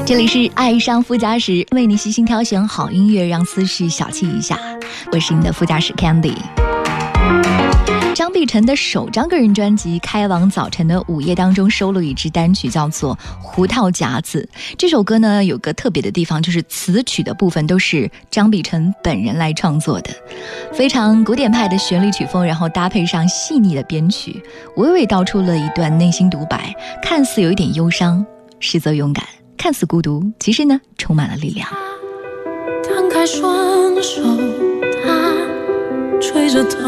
这里是爱上副驾驶，为你悉心挑选好音乐，让思绪小憩一下。我是你的副驾驶 Candy。张碧晨的首张个人专辑《开往早晨的午夜》当中收录一支单曲，叫做《胡桃夹子》。这首歌呢，有个特别的地方，就是词曲的部分都是张碧晨本人来创作的，非常古典派的旋律曲风，然后搭配上细腻的编曲，娓娓道出了一段内心独白，看似有一点忧伤，实则勇敢；看似孤独，其实呢，充满了力量。 摊开双手，他吹着头